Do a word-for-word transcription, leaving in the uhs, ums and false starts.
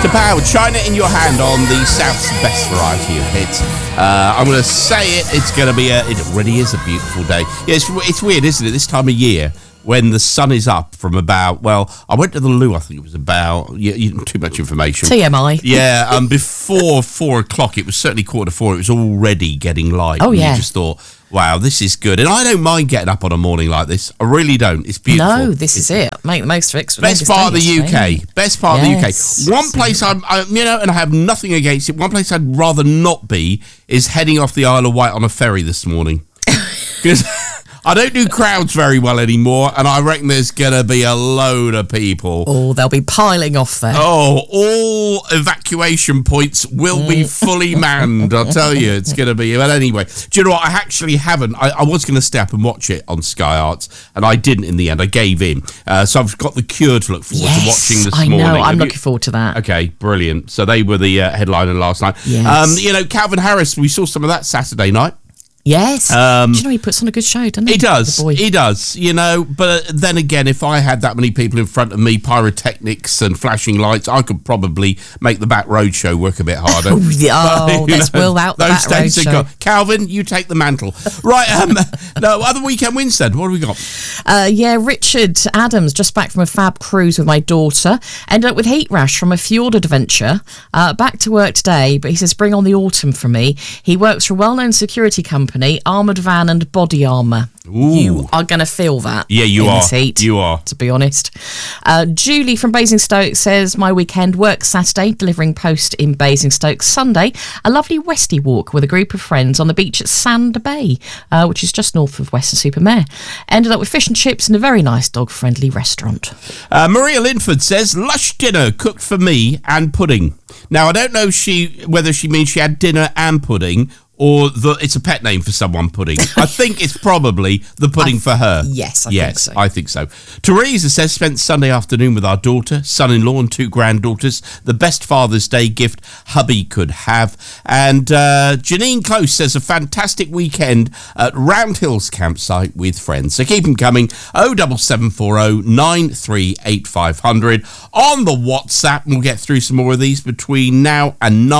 Power, China in Your Hand on the South's best variety of hits. Uh, I'm going to say it, it's going to be a, it already is a beautiful day. Yeah, it's, it's weird, isn't it, this time of year, when the sun is up from about, well, I went to the loo, I think it was about, yeah, too much information. T M I. Yeah, um, before four o'clock, it was certainly quarter to four, it was already getting light. Oh, yeah. You just thought, wow, this is good. And I don't mind getting up on a morning like this. I really don't. It's beautiful. No, this is it. Make the most of it. Best part of the U K. Best part Yes. of the U K. One place I'm, I, you know, and I have nothing against it. One place I'd rather not be is heading off the Isle of Wight on a ferry this morning. Because I don't do crowds very well anymore, and I reckon there's going to be a load of people. Oh, they'll be piling off there. Oh, all evacuation points will be fully manned. I'll tell you, it's going to be. But anyway, do you know what? I actually haven't. I, I was going to stay up and watch it on Sky Arts, and I didn't in the end. I gave in. Uh, so I've got The Cure to look forward yes, to watching this I morning. know. I'm Have looking you? forward to that. Okay, brilliant. So they were the uh, headliner last night. Yes. Um, you know, Calvin Harris, we saw some of that Saturday night. Yes. Um, Do you know he puts on a good show, doesn't he? He does. The boy. He does. You know, but then again, if I had that many people in front of me, pyrotechnics and flashing lights, I could probably make the Back Road show work a bit harder. Oh, yeah. But, Oh, you let's know, will out the those Back Road days are show. gone. Calvin, you take the mantle. Right. Um, no, other weekend wins then. What have we got? Uh, yeah, Richard Adams, just back from a fab cruise with my daughter. Ended up with heat rash from a fjord adventure. Uh, back to work today, but he says, bring on the autumn for me. He works for a well-known security company, Armoured Van and Body Armour. Ooh. You are going to feel that. Yeah, you in are. This heat, you are. to be honest. Uh, Julie from Basingstoke says, my weekend work Saturday, delivering post in Basingstoke. Sunday, a lovely Westie walk with a group of friends on the beach at Sand Bay, uh, which is just north of Weston-super-Mare. Ended up with fish and chips in a very nice dog-friendly restaurant. Uh, Maria Linford says, lush dinner cooked for me and pudding. Now, I don't know she whether she means she had dinner and pudding, or the, it's a pet name for someone, pudding. I think it's probably the pudding I, for her. Yes, I yes, think so. I think so. Teresa says, spent Sunday afternoon with our daughter, son-in-law and two granddaughters. The best Father's Day gift hubby could have. And uh, Janine Close says, a fantastic weekend at Round Hills campsite with friends. So keep them coming. oh seven seven four oh nine three eight five hundred on the WhatsApp. And we'll get through some more of these between now and nine.